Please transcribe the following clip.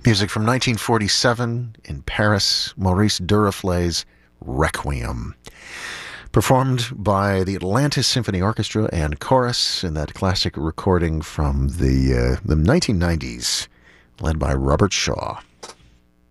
Music from 1947 in Paris, Maurice Duruflé's Requiem, performed by the Atlantis Symphony Orchestra and Chorus in that classic recording from the 1990s, led by Robert Shaw.